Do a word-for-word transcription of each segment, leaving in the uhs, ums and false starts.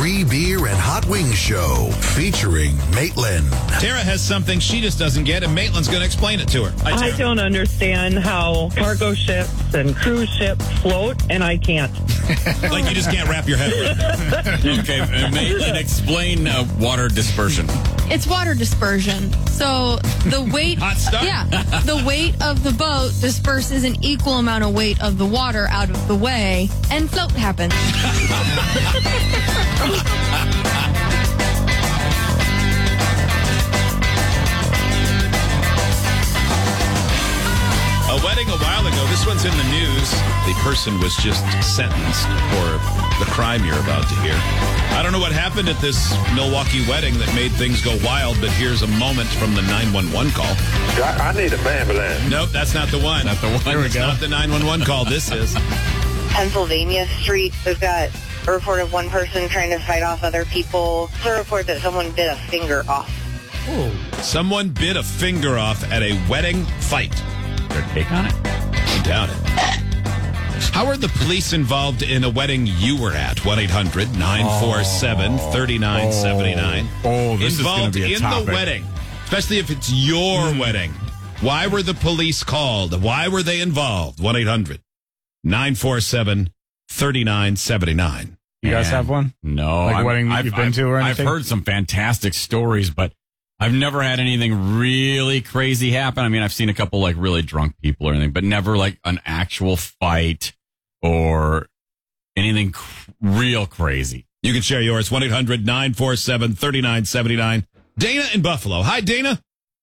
Free Beer and Hot Wings Show featuring Maitland. Tara has something she just doesn't get, and Maitland's going to explain it to her. Hi, I Tara. don't understand how cargo ships and cruise ships float, and I can't. Like you just can't wrap your head around it. Okay, uh, Maitland, explain uh, water dispersion. It's water dispersion. So the weight, Hot start. yeah, the weight of the boat disperses an equal amount of weight of the water out of the way, and float happens. A wedding a while ago. This one's in the news. The person was just sentenced for the crime you're about to hear. I don't know what happened at this Milwaukee wedding that made things go wild, but here's a moment from the nine one one call. I, I need a ambulance. Nope, that's not the one. Not the one. Here we go. Not the nine one one call. This is. Pennsylvania Street. We've got a report of one person trying to fight off other people. It's a report that someone bit a finger off. Someone bit a finger off at a wedding fight. Their take on it? I doubt it. How are the police involved in a wedding you were at? one eight hundred nine four seven three nine seven nine. Oh, this involved is going to be a in topic. the wedding, especially if it's your Mm. wedding. Why were the police called? Why were they involved? one eight hundred nine four seven three nine seven nine. You guys Man, have one? No. Like a I'm- wedding that I've- you've been I've- to or I've anything? heard some fantastic stories, but I've never had anything really crazy happen. I mean, I've seen a couple like really drunk people or anything, but never like an actual fight or anything cr- real crazy. You can share yours. one eight hundred nine four seven three nine seven nine. Dana in Buffalo. Hi, Dana.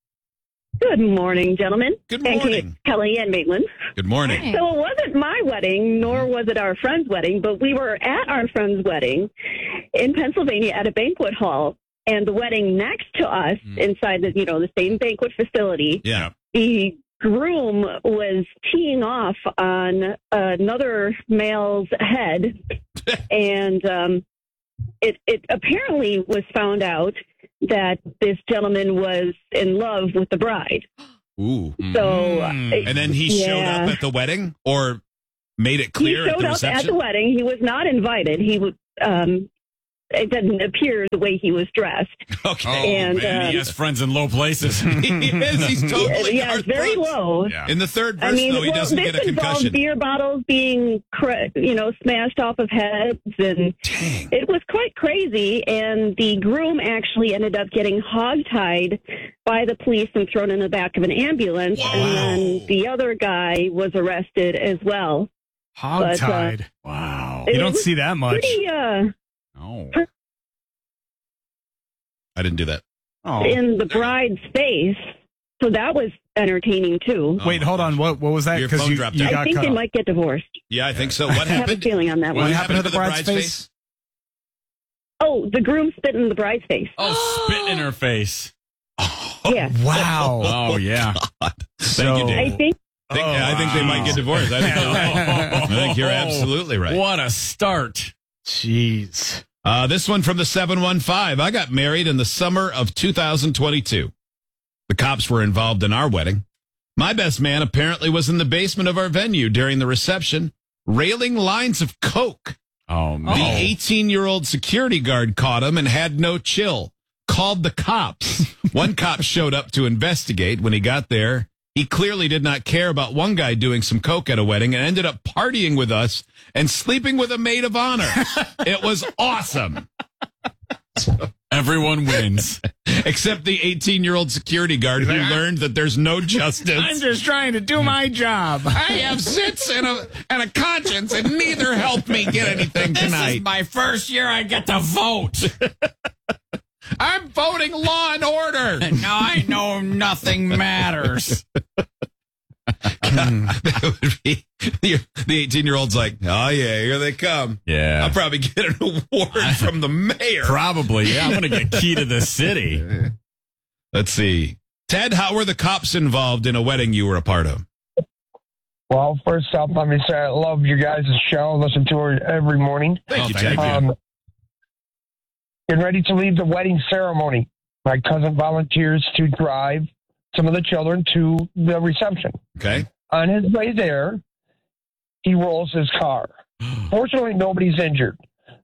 Good morning, gentlemen. Good And morning. Kelly and Maitland. Good morning. Hey. So it wasn't my wedding, nor was it our friend's wedding, but we were at our friend's wedding in Pennsylvania at a banquet hall. And the wedding next to us, inside the, you know, the same banquet facility, Yeah. the groom was teeing off on another male's head. and um, it, it apparently was found out that this gentleman was in love with the bride. Ooh. So, uh, And then he showed yeah. up at the wedding or made it He clear at showed the up reception? at the wedding. He was not invited. He was. Um, it didn't appear the way he was dressed. Okay. And, man, he um, has friends in low places. he is. He's totally yeah, Garth it's very Brooks. low. Yeah. In the third verse, I mean, though, he well, doesn't this get a involved concussion. beer bottles being, cra- you know, smashed off of heads, and Dang. it was quite crazy. And the groom actually ended up getting hogtied by the police and thrown in the back of an ambulance, Wow. and then the other guy was arrested as well. Hogtied. Wow. It you don't was see that much. Pretty, uh, Oh. I didn't do that. Oh. in the bride's face. So that was entertaining too. Oh, Wait, my hold gosh. on. What what was that? Your 'Cause phone you, dropped you out. got I think cut they off. might get divorced. Yeah, I think so. What I have a happened? feeling on that What one. happened to the bride's face? face? Oh, the groom spit in the bride's face. Oh, spit in her face. Yeah. Wow. Oh, yeah. Thank you, I Dave. think I think, I think they might get divorced. I think, I think you're absolutely right. What a start. Jeez. Uh, this one from the seven one five. I got married in the summer of two thousand twenty-two. The cops were involved in our wedding. My best man apparently was in the basement of our venue during the reception, railing lines of coke. Oh, man. The eighteen-year-old security guard caught him and had no chill. Called the cops. One cop showed up to investigate. When he got there, he clearly did not care about one guy doing some coke at a wedding and ended up partying with us and sleeping with a maid of honor. It was awesome. Everyone wins. Except the eighteen-year-old security guard who learned that there's no justice. I'm just trying to do my job. I have sits and a, and a conscience, and neither helped me get anything This tonight. is my first year I get to vote. I'm voting law and order. Now I know nothing matters. That would be, the eighteen-year-old's like, oh, yeah, here they come. Yeah. I'll probably get an award from the mayor. Probably. Yeah, I'm going to get key to the city. Let's see. Ted, how were the cops involved in a wedding you were a part of? Well, first off, let me say I love you guys' show. Listen to it every morning. Thank Oh, you, thank Ted. you. Um, getting ready to leave the wedding ceremony. My cousin volunteers to drive some of the children to the reception. Okay. On his way there, he rolls his car. Fortunately, nobody's injured.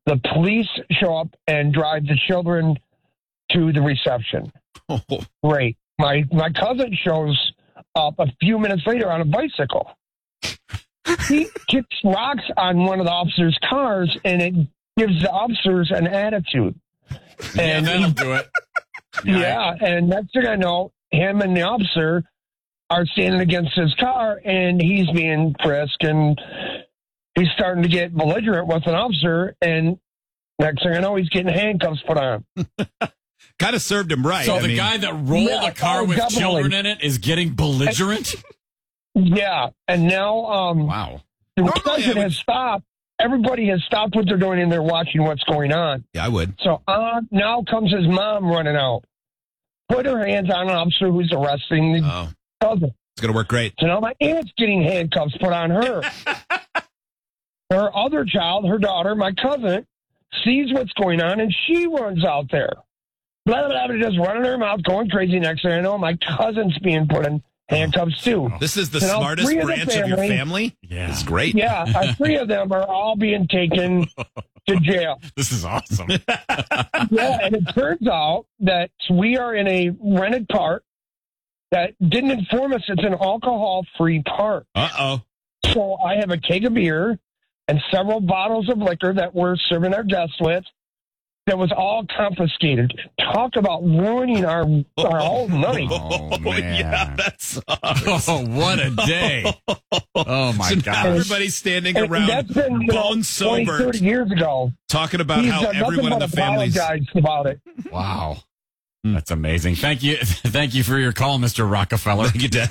The police show up and drive the children to the reception. Oh. Great. My my cousin shows up a few minutes later on a bicycle. He kicks rocks on one of the officers' cars, and it gives the officers an attitude. And yeah, that'll do it. Yeah, and next thing I know, him and the officer are standing against his car, and he's being frisked, and he's starting to get belligerent with an officer, and next thing I know, he's getting handcuffs put on. Kind of served him right. So I the mean, guy that rolled Yeah, a car oh, with definitely. children in it is getting belligerent? Yeah, and now um, Wow. the Normally I president would- has stopped. Everybody has stopped what they're doing, and they're watching what's going on. Yeah, I would. So uh, now comes his mom running out. Put her hands on an officer who's arresting the Oh, cousin. it's going to work great. So now my aunt's getting handcuffs put on her. Her other child, her daughter, my cousin, sees what's going on, and she runs out there. Blah, blah, blah, just running her mouth, going crazy. Next thing I know, my cousin's being put in handcuffs, too. This is the So now smartest three of the branch of your family- family? Yeah. It's great. Yeah, uh, three of them are all being taken to jail. This is awesome. Yeah, and it turns out that we are in a rented park that didn't inform us it's an alcohol-free park. Uh-oh. So I have a keg of beer and several bottles of liquor that we're serving our guests with that was all confiscated. Talk about ruining our our whole money. Oh, man. Yeah, that sucks. Oh, what a day. Oh, my So now gosh. everybody's standing And around that's been you know, bone twenty, sober thirty years ago. talking about He's how done nothing everyone in but the family's... apologize about it. Wow. That's amazing. Thank you. Thank you for your call, Mister Rockefeller. You did.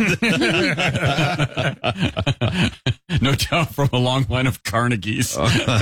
No doubt from a long line of Carnegies.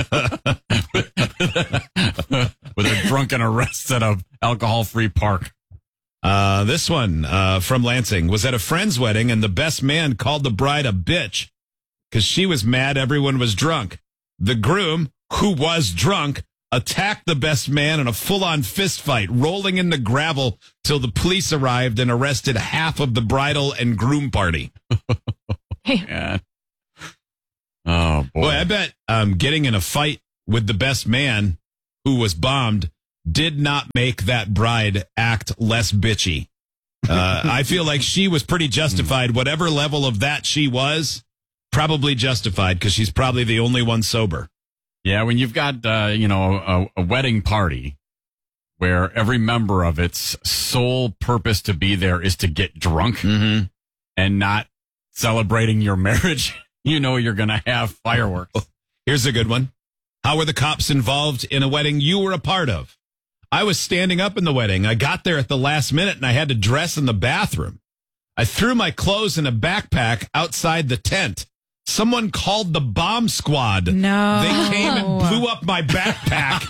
With a drunken arrest at a alcohol-free park. Uh, this one uh, from Lansing was at a friend's wedding, and the best man called the bride a bitch because she was mad everyone was drunk. The groom, who was drunk, attacked the best man in a full-on fist fight, rolling in the gravel till the police arrived and arrested half of the bridal and groom party. Yeah. Oh, boy. Boy, I bet um, getting in a fight with the best man who was bombed did not make that bride act less bitchy. Uh, I feel like she was pretty justified. Whatever level of that she was, probably justified because she's probably the only one sober. Yeah, when you've got, uh, you know, a, a wedding party where every member of its sole purpose to be there is to get drunk Mm-hmm. and not celebrating your marriage, you know you're going to have fireworks. Here's a good one. How were the cops involved in a wedding you were a part of? I was standing up in the wedding. I got there at the last minute and I had to dress in the bathroom. I threw my clothes in a backpack outside the tent. Someone called the bomb squad. No. They came and blew up my backpack.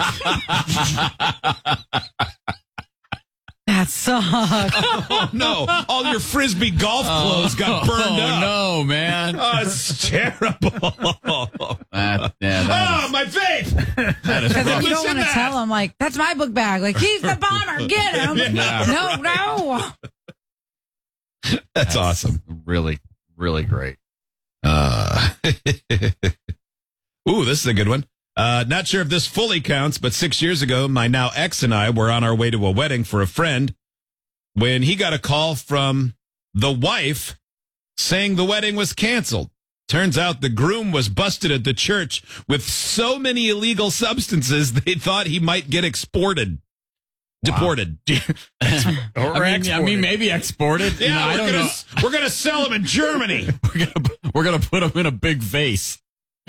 That sucks. Oh, no. All your Frisbee golf clothes got burned oh, up. no, man. Oh, it's terrible. That, yeah, that Oh, is- my vape. that is Because rough. if you don't What's want in to that? tell him, like, that's my book bag. Like, he's the bomber. Get him. Yeah. No, no. That's awesome. Really, really great. Uh, ooh, this is a good one. Uh, not sure if this fully counts, but six years ago, my now ex and I were on our way to a wedding for a friend when he got a call from the wife saying the wedding was canceled. Turns out the groom was busted at the church with so many illegal substances they thought he might get exported. Deported. Or I mean, I mean, maybe exported. You know, Yeah, I we're don't gonna, know. we're gonna sell them in Germany. We're gonna we're gonna put him in a big vase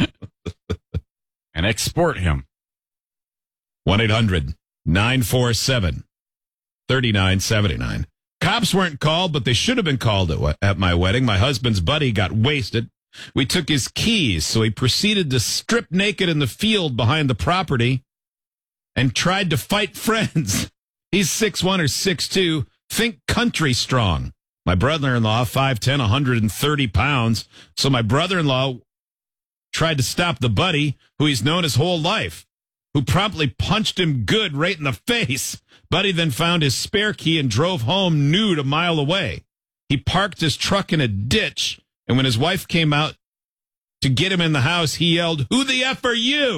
and export him. one eight hundred nine four seven three nine seven nine. Cops weren't called, but they should have been called at, at my wedding. My husband's buddy got wasted. We took his keys, so he proceeded to strip naked in the field behind the property and tried to fight friends. He's six one or six two. Think country strong. My brother-in-law, five ten, one hundred thirty pounds. So my brother-in-law tried to stop the buddy, who he's known his whole life, who promptly punched him good right in the face. Buddy then found his spare key and drove home nude a mile away. He parked his truck in a ditch, and when his wife came out to get him in the house, he yelled, "Who the F are you?"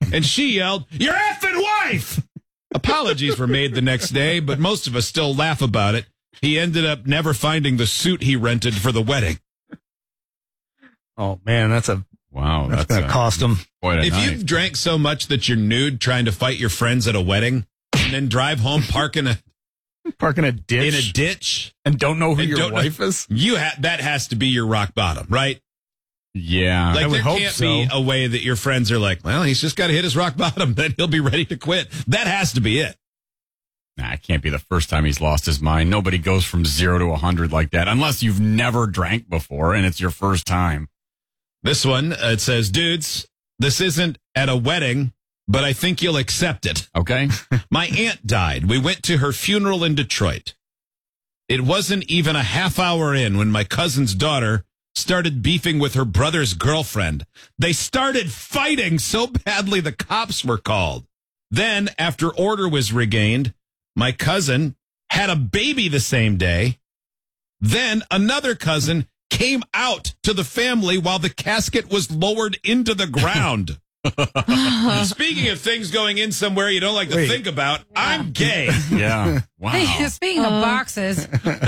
and she yelled, "Your effing wife!" Apologies were made the next day, but most of us still laugh about it. He ended up never finding the suit he rented for the wedding. Oh, man, that's a wow. That's, That's, going to a- cost him. Quite a If night. you've drank so much that you're nude trying to fight your friends at a wedding, and then drive home, park in a Park in a ditch. in a ditch, and don't know who and your don't know- wife is? you ha- that has to be your rock bottom, right? Yeah. Like I would there hope can't so. be a way that your friends are like, well, he's just got to hit his rock bottom, then he'll be ready to quit. That has to be it. Nah, it can't be the first time he's lost his mind. Nobody goes from zero to a hundred like that unless you've never drank before and it's your first time. This one, uh, it says, dudes, this isn't at a wedding, but I think you'll accept it. Okay. My aunt died. We went to her funeral in Detroit. It wasn't even a half hour in when my cousin's daughter started beefing with her brother's girlfriend. They started fighting so badly the cops were called. Then, after order was regained, my cousin had a baby the same day. Then another cousin came out to the family while the casket was lowered into the ground. Speaking of things going in somewhere you don't like to Wait. think about, I'm gay. Yeah. Wow. Hey, speaking of boxes,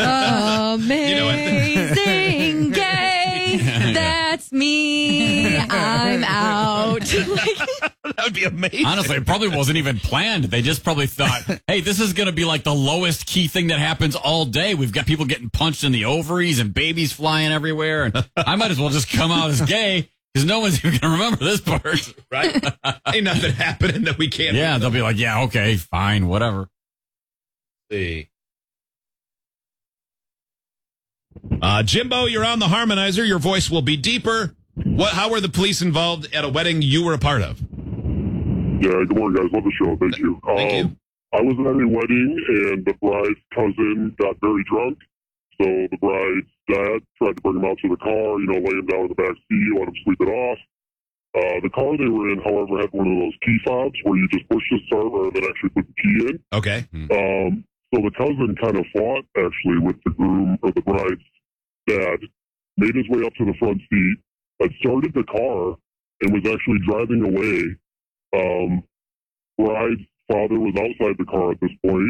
Amazing gay. That's me. I'm out. That would be amazing. Honestly, it probably wasn't even planned. They just probably thought, hey, this is going to be like the lowest key thing that happens all day. We've got people getting punched in the ovaries and babies flying everywhere. And I might as well just come out as gay because no one's even going to remember this part. Right? Ain't nothing happening that we can't. Yeah, they'll be like, yeah, okay, fine, whatever. see. Uh, Jimbo, you're on the harmonizer. Your voice will be deeper. What? How were the police involved at a wedding you were a part of? Yeah, good morning, guys. Love the show. Thank you. Thank you. Um, I was at a wedding, and the bride's cousin got very drunk. So the bride's dad tried to bring him out to the car, you know, lay him down in the back seat, let him sleep it off. Uh, the car they were in, however, had one of those key fobs where you just push the start and then actually put the key in. Okay. Um, so the cousin kind of fought, actually, with the groom or the bride's dad, made his way up to the front seat, had started the car, and was actually driving away. Um, bride's father was outside the car at this point,